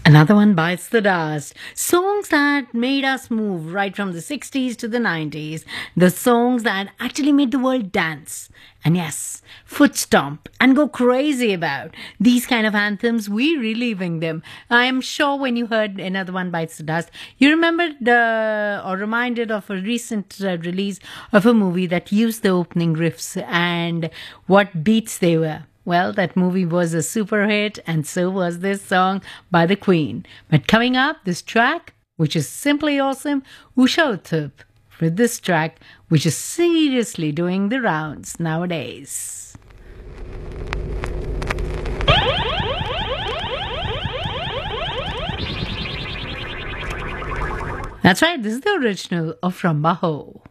Another one bites the dust. Songs that made us move right from the 60s to the 90s. The songs that actually made the world dance. And yes, foot stomp and go crazy about. These kind of anthems, we reliving them. I am sure when you heard Another One Bites the Dust, you remembered or reminded of a recent release of a movie that used the opening riffs and what beats they were. Well, that movie was a super hit, and so was this song by the Queen. But coming up, this track, which is simply awesome, Usha Uthup, for this track, which is seriously doing the rounds nowadays. That's right, this is the original of From Baho.